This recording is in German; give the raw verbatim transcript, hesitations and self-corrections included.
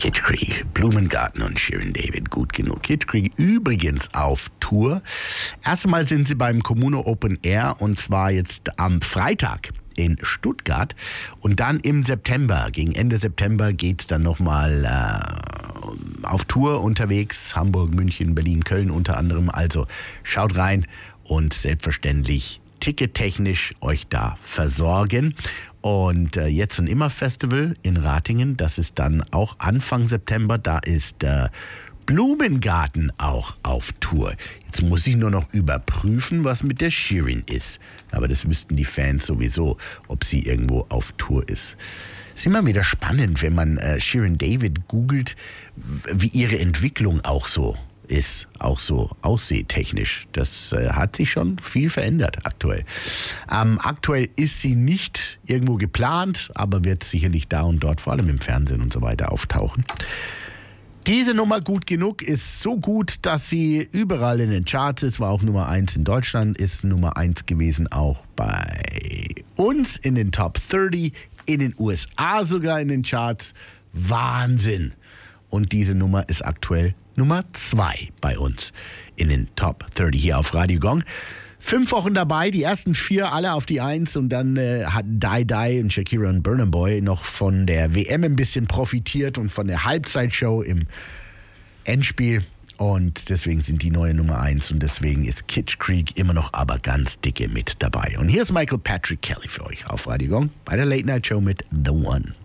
Kitsch Creek, Blumengarten und Shirin David, gut genug. Kitsch Creek übrigens auf Tour. Erstmal sind sie beim Kommune Open Air und zwar jetzt am Freitag in Stuttgart und dann im September, gegen Ende September geht's dann nochmal äh, auf Tour unterwegs, Hamburg, München, Berlin, Köln unter anderem. Also schaut rein und selbstverständlich tickettechnisch euch da versorgen. Und äh, jetzt ein Immer-Festival in Ratingen, das ist dann auch Anfang September, da ist äh, Blumengarten auch auf Tour. Jetzt muss ich nur noch überprüfen, was mit der Shirin ist. Aber das wüssten die Fans sowieso, ob sie irgendwo auf Tour ist. Ist immer wieder spannend, wenn man äh, Shirin David googelt, wie ihre Entwicklung auch so ist, auch so aussehtechnisch. Das äh, hat sich schon viel verändert aktuell. Ähm, aktuell ist sie nicht irgendwo geplant, aber wird sicherlich da und dort, vor allem im Fernsehen und so weiter, auftauchen. Diese Nummer Gut genug ist so gut, dass sie überall in den Charts ist, war auch Nummer eins in Deutschland, ist Nummer eins gewesen auch bei uns in den Top dreißig, in den U S A sogar in den Charts. Wahnsinn! Und diese Nummer ist aktuell Nummer zwei bei uns in den Top dreißig hier auf Radio Gong. Fünf Wochen dabei, die ersten vier alle auf die Eins und dann äh, hat Die Die und Shakira und Burna Boy noch von der W M ein bisschen profitiert und von der Halbzeitshow im Endspiel und deswegen sind die neue Nummer eins und deswegen ist Kitsch Creek immer noch aber ganz dicke mit dabei. Und hier ist Michael Patrick Kelly für euch auf Radio Gong bei der Late Night Show mit The One.